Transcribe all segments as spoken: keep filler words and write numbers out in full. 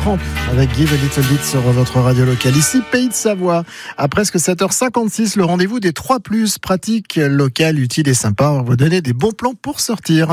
Bertrand avec Give a Little Bit sur votre radio locale. Ici, Pays de Savoie. À presque sept heures cinquante-six, le rendez-vous des trois plus pratiques, locales, utiles et sympas. On va vous donner des bons plans pour sortir.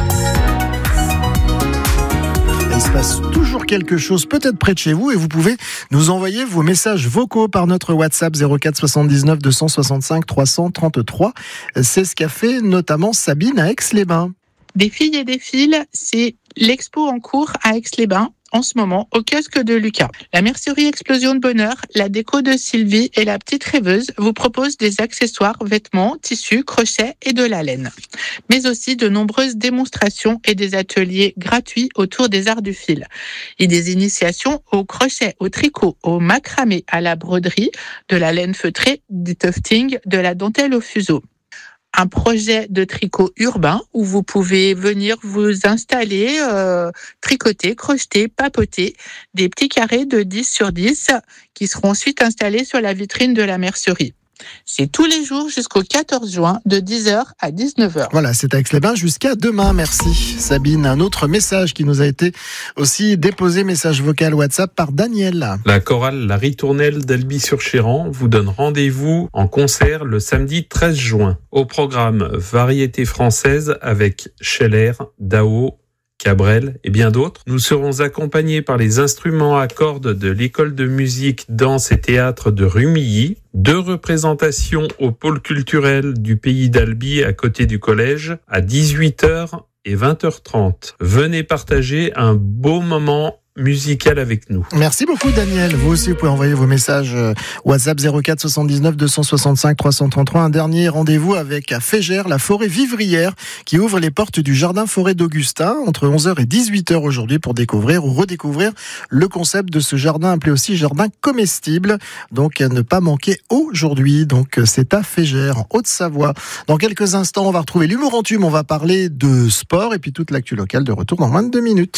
Il se passe toujours quelque chose peut-être près de chez vous et vous pouvez nous envoyer vos messages vocaux par notre WhatsApp zéro quatre soixante-dix-neuf deux cent soixante-cinq trois cent trente-trois. C'est ce qu'a fait notamment Sabine à Aix-les-Bains. Des filles et des fils, c'est l'expo en cours à Aix-les-Bains en ce moment au kiosque de Lucas. La mercerie Explosion de Bonheur, la déco de Sylvie et la petite rêveuse vous proposent des accessoires, vêtements, tissus, crochets et de la laine. Mais aussi de nombreuses démonstrations et des ateliers gratuits autour des arts du fil. Et des initiations au crochet, au tricot, au macramé, à la broderie, de la laine feutrée, du tufting, de la dentelle au fuseau. Un projet de tricot urbain où vous pouvez venir vous installer, euh, tricoter, crocheter, papoter des petits carrés de dix sur dix qui seront ensuite installés sur la vitrine de la mercerie. C'est tous les jours jusqu'au quatorze juin de dix heures à dix-neuf heures. Voilà, c'est à Aix-les-Bains jusqu'à demain. Merci Sabine. Un autre message qui nous a été aussi déposé, message vocal WhatsApp par Daniel. La chorale La Ritournelle d'Albi-sur-Chéran vous donne rendez-vous en concert le samedi treize juin. Au programme variété française avec Scheller, Dao, Cabrel et bien d'autres. Nous serons accompagnés par les instruments à cordes de l'école de musique, danse et théâtre de Rumilly. Deux représentations au pôle culturel du pays d'Albi à côté du collège à dix-huit heures et vingt heures trente. Venez partager un beau moment musical avec nous. Merci beaucoup Daniel. Vous aussi vous pouvez envoyer vos messages WhatsApp zéro quatre soixante-dix-neuf deux cent soixante-cinq trois cent trente-trois. Un dernier rendez-vous avec à Fégère, la forêt vivrière qui ouvre les portes du jardin forêt d'Augustin entre onze heures et dix-huit heures aujourd'hui pour découvrir ou redécouvrir le concept de ce jardin appelé aussi jardin comestible. Donc à ne pas manquer aujourd'hui. Donc c'est à Fégère en Haute-Savoie. Dans quelques instants, on va retrouver l'humour en tube, on va parler de sport et puis toute l'actu locale de retour dans moins de deux minutes.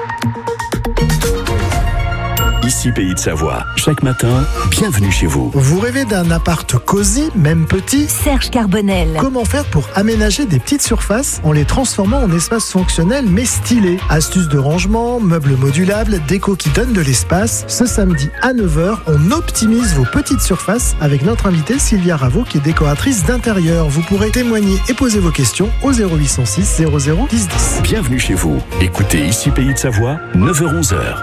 Ici Pays de Savoie. Chaque matin, bienvenue chez vous. Vous rêvez d'un appart cosy, même petit ? Serge Carbonel. Comment faire pour aménager des petites surfaces en les transformant en espaces fonctionnels mais stylés ? Astuces de rangement, meubles modulables, déco qui donne de l'espace. Ce samedi à neuf heures, on optimise vos petites surfaces avec notre invitée Sylvia Ravo qui est décoratrice d'intérieur. Vous pourrez témoigner et poser vos questions au zéro huit cent six zéro zéro dix dix. Bienvenue chez vous. Écoutez Ici Pays de Savoie, neuf heures onze heures.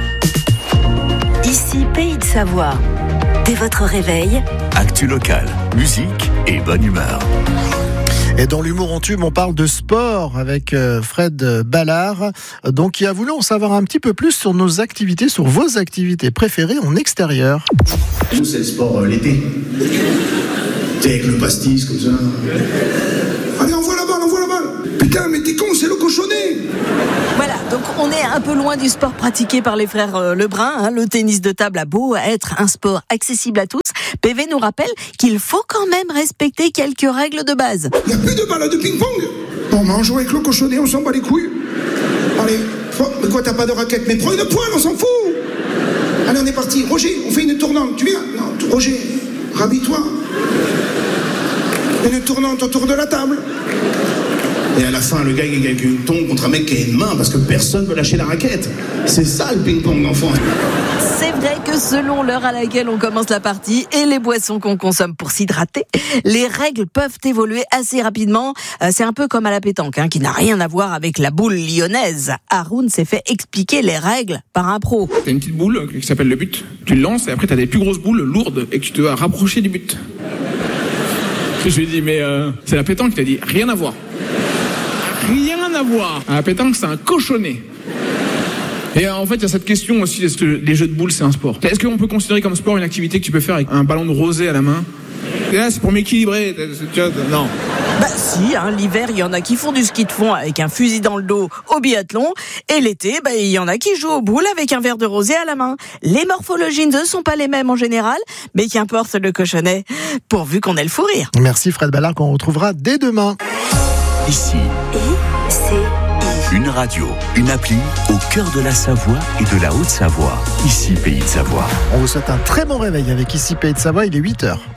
Ici Pays de Savoie. Dès votre réveil, actu locale, musique et bonne humeur. Et dans l'humour en tube, on parle de sport avec Fred Ballard, donc qui a voulu en savoir un petit peu plus sur nos activités, sur vos activités préférées en extérieur. Nous, c'est le sport euh, l'été. T'es avec le pastis comme ça. Allez, envoie la balle, envoie la balle. Putain, mais t'es con, c'est le cochonnet. Voilà, donc on est un peu loin du sport pratiqué par les frères euh, Lebrun. Hein. Le tennis de table a beau être un sport accessible à tous, P V nous rappelle qu'il faut quand même respecter quelques règles de base. Il n'y a plus de balles de ping-pong. Bon, mais on joue avec le cochonnet, on s'en bat les couilles. Allez, mais quoi, t'as pas de raquette? Mais prends une poêle, on s'en fout. Allez, on est parti. Roger, on fait une tournante, tu viens? Non, Roger, rhabille-toi. Une tournante autour de la table. Et à la fin, le gars il gagne une tombe contre un mec qui a une main parce que personne ne veut lâcher la raquette. C'est ça le ping-pong d'enfant. C'est vrai que selon l'heure à laquelle on commence la partie et les boissons qu'on consomme pour s'hydrater, les règles peuvent évoluer assez rapidement. C'est un peu comme à la pétanque, hein, qui n'a rien à voir avec la boule lyonnaise. Haroun s'est fait expliquer les règles par un pro. T'as une petite boule qui s'appelle le but. Tu le lances et après t'as des plus grosses boules lourdes et que tu dois rapprocher du but. Je lui ai dit, mais euh, c'est la pétanque. Il a dit, rien à voir. Rien à voir. À la pétanque, c'est un cochonnet. Et euh, en fait, il y a cette question aussi, est-ce que les jeux de boules, c'est un sport? Est-ce qu'on peut considérer comme sport une activité que tu peux faire avec un ballon de rosée à la main? Et là, c'est pour m'équilibrer. Tu vois, non. Bah si, hein, l'hiver, il y en a qui font du ski de fond avec un fusil dans le dos au biathlon. Et l'été, bah, il y en a qui jouent aux boules avec un verre de rosée à la main. Les morphologies ne sont pas les mêmes en général, mais qu'importe le cochonnet, pourvu qu'on ait le fou rire. Merci Fred Ballard, qu'on retrouvera dès demain. Ici, une radio, une appli au cœur de la Savoie et de la Haute-Savoie. Ici, Pays de Savoie. On vous souhaite un très bon réveil avec Ici, Pays de Savoie, il est huit heures.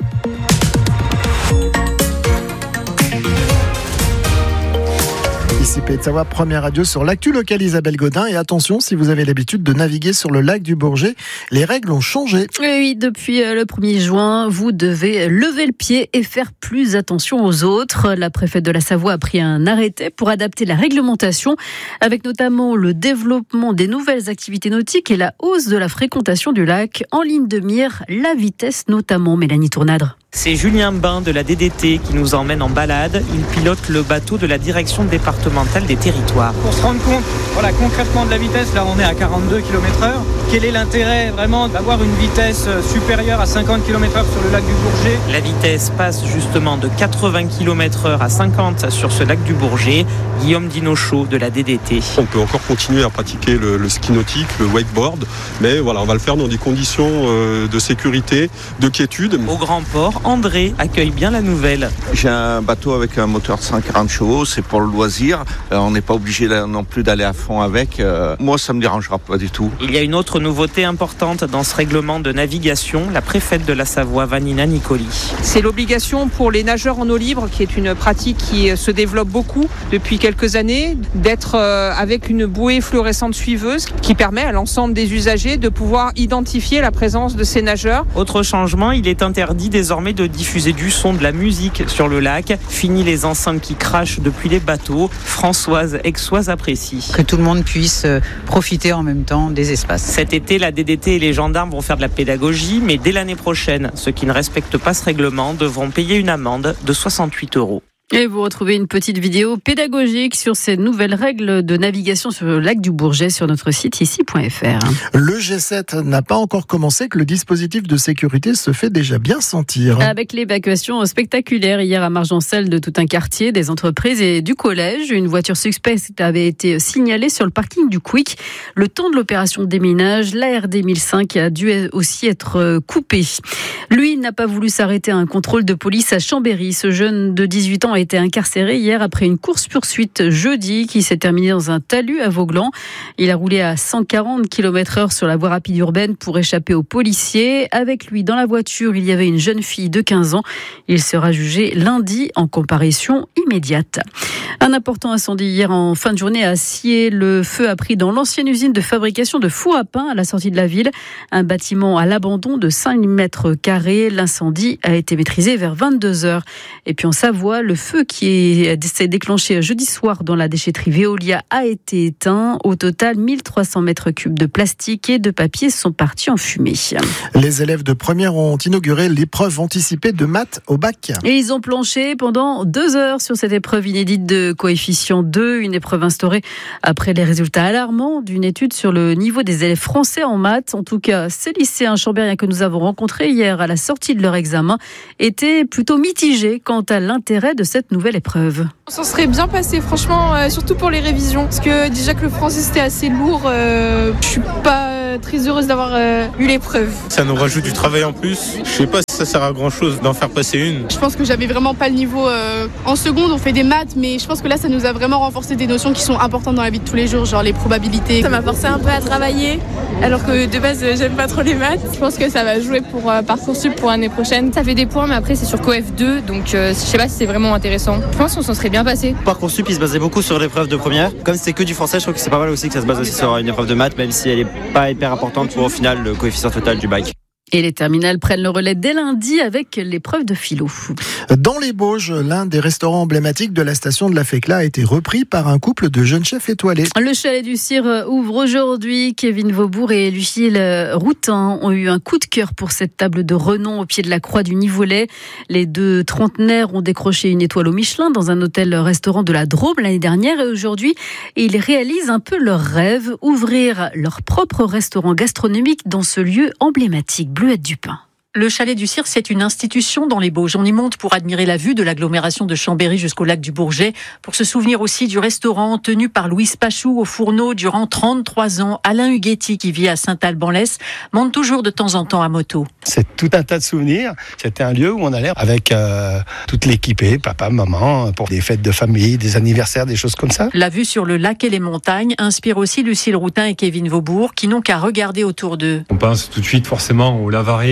Ici Pays de Savoie, première radio sur l'actu locale, Isabelle Godin. Et attention, si vous avez l'habitude de naviguer sur le lac du Bourget, les règles ont changé. Oui, depuis le premier juin, vous devez lever le pied et faire plus attention aux autres. La préfète de la Savoie a pris un arrêté pour adapter la réglementation, avec notamment le développement des nouvelles activités nautiques et la hausse de la fréquentation du lac. En ligne de mire, la vitesse notamment. Mélanie Tournadre. C'est Julien Bain de la D D T qui nous emmène en balade. Il pilote le bateau de la direction départementale des territoires. Pour se rendre compte, voilà, concrètement de la vitesse, là on est à quarante-deux kilomètres heure. Quel est l'intérêt vraiment d'avoir une vitesse supérieure à cinquante kilomètres heure sur le lac du Bourget ? La vitesse passe justement de quatre-vingts kilomètres heure à cinquante sur ce lac du Bourget. Guillaume Dinochaud de la D D T. On peut encore continuer à pratiquer le, le ski nautique, le wakeboard, mais voilà, on va le faire dans des conditions euh, de sécurité, de quiétude. Au grand port, André accueille bien la nouvelle. J'ai un bateau avec un moteur de cent quarante chevaux, c'est pour le loisir. Euh, on n'est pas obligé non plus d'aller à fond avec. Euh, moi, ça me dérangera pas du tout. Il y a une autre nouveauté importante dans ce règlement de navigation. La préfète de la Savoie, Vanina Nicoli. C'est l'obligation pour les nageurs en eau libre, qui est une pratique qui se développe beaucoup depuis quelques années, d'être avec une bouée fluorescente suiveuse qui permet à l'ensemble des usagers de pouvoir identifier la présence de ces nageurs. Autre changement, il est interdit désormais de diffuser du son, de la musique sur le lac. Fini les enceintes qui crachent depuis les bateaux. Françoise Aixoise apprécie. Que tout le monde puisse profiter en même temps des espaces. Cet été, la D D T et les gendarmes vont faire de la pédagogie, mais dès l'année prochaine, ceux qui ne respectent pas ce règlement devront payer une amende de soixante-huit euros. Et vous retrouvez une petite vidéo pédagogique sur ces nouvelles règles de navigation sur le lac du Bourget sur notre site ici point f r. Le G sept n'a pas encore commencé, que le dispositif de sécurité se fait déjà bien sentir. Avec l'évacuation spectaculaire hier à Margencel de tout un quartier, des entreprises et du collège, une voiture suspecte avait été signalée sur le parking du Quick. Le temps de l'opération de déminage, l'A R D mille cinq a dû aussi être coupé. Lui n'a pas voulu s'arrêter à un contrôle de police à Chambéry. Ce jeune de dix-huit ans a été incarcéré hier après une course-poursuite jeudi qui s'est terminée dans un talus à Vauglan. Il a roulé à cent quarante kilomètres heure sur la voie rapide urbaine pour échapper aux policiers. Avec lui dans la voiture, il y avait une jeune fille de quinze ans. Il sera jugé lundi en comparution immédiate. Un important incendie hier en fin de journée à Sciez. Le feu a pris dans l'ancienne usine de fabrication de fours à pain à la sortie de la ville. Un bâtiment à l'abandon de cinq mètres carrés. L'incendie a été maîtrisé vers vingt-deux heures. Et puis en Savoie, le feu qui s'est déclenché jeudi soir dans la déchetterie Veolia a été éteint. Au total, mille trois cents mètres cubes de plastique et de papier sont partis en fumée. Les élèves de première ont inauguré l'épreuve anticipée de maths au bac. Et ils ont planché pendant deux heures sur cette épreuve inédite de coefficient deux, une épreuve instaurée après les résultats alarmants d'une étude sur le niveau des élèves français en maths. En tout cas, ces lycéens chambériens que nous avons rencontrés hier à la sortie de leur examen étaient plutôt mitigés quant à l'intérêt de cette nouvelle épreuve. Ça serait bien passé, franchement, euh, surtout pour les révisions. Parce que déjà que le français c'était assez lourd, euh, je suis pas très heureuse d'avoir euh, eu l'épreuve. Ça nous rajoute du travail en plus. Je sais pas si ça sert à grand chose d'en faire passer une. Je pense que j'avais vraiment pas le niveau. Euh, en seconde, on fait des maths, mais je pense que là, ça nous a vraiment renforcé des notions qui sont importantes dans la vie de tous les jours, genre les probabilités. Ça m'a forcé un peu à travailler, alors que de base, j'aime pas trop les maths. Je pense que ça va jouer pour euh, Parcoursup pour l'année prochaine. Ça fait des points, mais après, c'est sur Coef deux, donc euh, je sais pas si c'est vraiment intéressant. Je pense qu'on s'en serait bien passé. Parcoursup, il se basait beaucoup sur l'épreuve de première. Comme c'est que du français, je trouve que c'est pas mal aussi que ça se base aussi sur une épreuve de maths, même si elle est pas hyper importante pour au final le coefficient total du bac. Et les terminales prennent le relais dès lundi avec l'épreuve de philo. Dans les Bauges, l'un des restaurants emblématiques de la station de la Fécla a été repris par un couple de jeunes chefs étoilés. Le Chalet du Cire ouvre aujourd'hui. Kevin Vaubourg et Lucille Routin ont eu un coup de cœur pour cette table de renom au pied de la croix du Nivolet. Les deux trentenaires ont décroché une étoile au Michelin dans un hôtel-restaurant de la Drôme l'année dernière. Et aujourd'hui, ils réalisent un peu leur rêve, ouvrir leur propre restaurant gastronomique dans ce lieu emblématique. Bleuette Dupin. Le Chalet du Cire, c'est une institution dans les Bauges. On y monte pour admirer la vue de l'agglomération de Chambéry jusqu'au lac du Bourget, pour se souvenir aussi du restaurant tenu par Louise Pachou au fourneau durant trente-trois ans. Alain Huguetti, qui vit à Saint-Alban-l'Ès, monte toujours de temps en temps à moto. C'est tout un tas de souvenirs. C'était un lieu où on allait avec euh, toute l'équipée, papa, maman, pour des fêtes de famille, des anniversaires, des choses comme ça. La vue sur le lac et les montagnes inspire aussi Lucille Routin et Kevin Vaubourg, qui n'ont qu'à regarder autour d'eux. On pense tout de suite forcément au Lavaré ou au Perche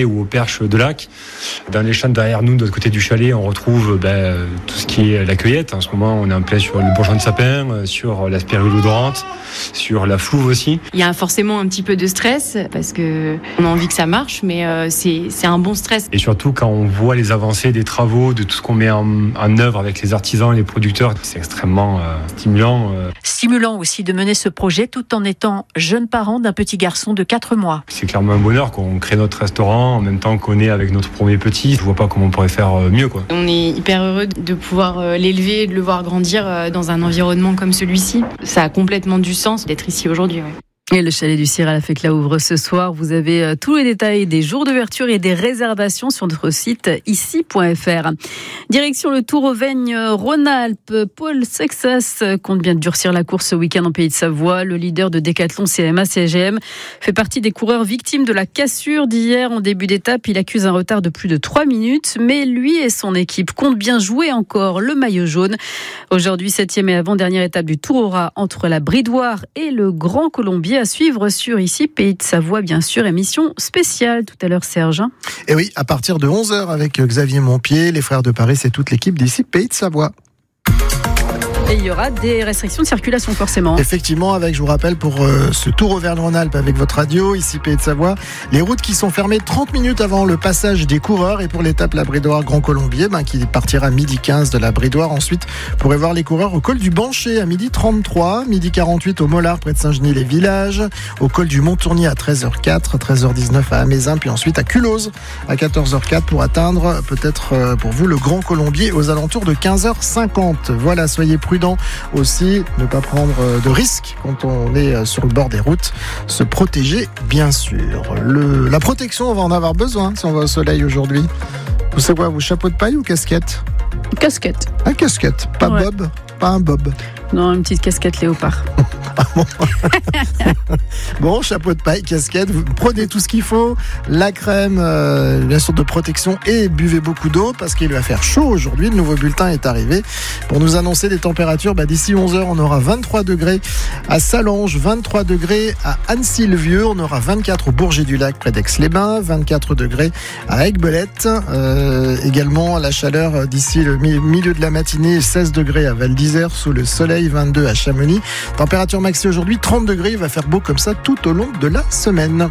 berges de lac. Dans les champs derrière nous, de l'autre côté du chalet, on retrouve ben, tout ce qui est la cueillette. En ce moment, on est en plein sur le bourgeon de sapin, sur la spirule odorante, sur la flouve aussi. Il y a forcément un petit peu de stress parce que on a envie que ça marche, mais euh, c'est, c'est un bon stress. Et surtout, quand on voit les avancées des travaux, de tout ce qu'on met en, en œuvre avec les artisans et les producteurs, c'est extrêmement euh, stimulant. Euh. Stimulant aussi de mener ce projet tout en étant jeune parent d'un petit garçon de quatre mois. C'est clairement un bonheur qu'on crée notre restaurant en même temps qu'on est avec notre premier petit. Je vois pas comment on pourrait faire mieux, quoi. On est hyper heureux de pouvoir l'élever et de le voir grandir dans un environnement comme celui-ci. Ça a complètement du sens d'être ici aujourd'hui. Ouais. Et le chalet du Ciel à la Fécla ouvre ce soir. Vous avez tous les détails des jours d'ouverture et des réservations sur notre site ici point f r. Direction le Tour Auvergne-Rhône-Alpes. Paul Sexas compte bien durcir la course ce week-end en Pays de Savoie. Le leader de Décathlon C M A C G M fait partie des coureurs victimes de la cassure d'hier en début d'étape. Il accuse un retard de plus de trois minutes, mais lui et son équipe comptent bien jouer encore le maillot jaune. Aujourd'hui, septième et avant-dernière étape du Tour Aura entre la Bridoire et le Grand Colombier. À suivre sur ici Pays de Savoie, bien sûr, émission spéciale tout à l'heure, Serge. Et oui, à partir de onze heures avec Xavier Montpied, les frères de Paris, c'est toute l'équipe d'ici Pays de Savoie. Et il y aura des restrictions de circulation forcément. Effectivement, avec, je vous rappelle, pour euh, ce Tour Auvergne-Rhône-Alpes avec votre radio, ici Pays de Savoie, les routes qui sont fermées trente minutes avant le passage des coureurs. Et pour l'étape La Bridoire-Grand Colombier, ben, qui partira à midi quinze de La Bridoire. Ensuite, vous pourrez voir les coureurs au col du Bancher à midi trente-trois, midi quarante-huit au Mollard près de Saint-Genis-les-Villages, au col du Mont-Tournier à treize heures quatre, treize heures dix-neuf à Amézin, puis ensuite à Culose à quatorze heures quatre pour atteindre peut-être euh, pour vous le Grand Colombier aux alentours de quinze heures cinquante. Voilà, soyez prudents aussi, ne pas prendre de risques quand on est sur le bord des routes, se protéger bien sûr. Le, la protection, on va en avoir besoin si on va au soleil aujourd'hui. Vous savez quoi, vous chapeau de paille ou casquette ? Casquette. Un casquette, pas ouais. Bob, pas un bob. Non, une petite casquette léopard. bon. bon, chapeau de paille, casquette, vous prenez tout ce qu'il faut, la crème, euh, bien sûr de protection et buvez beaucoup d'eau parce qu'il va faire chaud aujourd'hui. Le nouveau bulletin est arrivé pour nous annoncer des températures. Bah, d'ici onze heures, on aura vingt-trois degrés à Sallanges, vingt-trois degrés à Annecy-le-Vieux, on aura vingt-quatre au Bourget-du-Lac près d'Aix-les-Bains, vingt-quatre degrés à Aiguebelette. Euh, également la chaleur d'ici le milieu de la matinée, seize degrés à Val d'Isère sous le soleil, vingt-deux à Chamonix. Température maxi aujourd'hui, trente degrés. Il va faire beau comme ça tout au long de la semaine.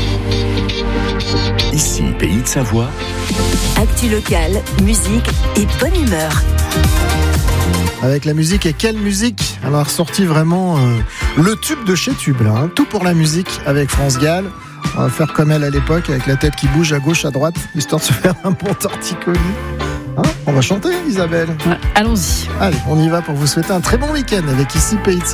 Ici, Pays de Savoie. Actu locale, musique et bonne humeur. Avec la musique, et quelle musique! On a ressorti vraiment euh, le tube de chez Tube, là, hein. Tout pour la musique avec France Gall. On va faire comme elle à l'époque, avec la tête qui bouge à gauche, à droite, histoire de se faire un bon torticolis. Hein, on va chanter, Isabelle. Ouais, allons-y. Allez, on y va pour vous souhaiter un très bon week-end avec ici Pays de Savoie.